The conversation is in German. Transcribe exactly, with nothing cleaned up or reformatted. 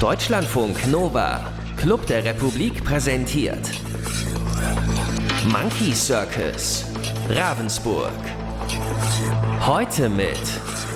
Deutschlandfunk Nova, Club der Republik präsentiert Monkey Circus, Ravensburg. Heute mit